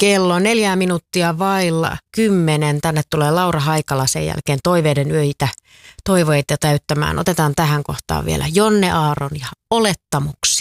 Kello 4 minuuttia vailla 10. Tänne tulee Laura Haikala sen jälkeen toiveiden yöitä, toiveita täyttämään. Otetaan tähän kohtaan vielä Jonne Aaron ja Olettamukset.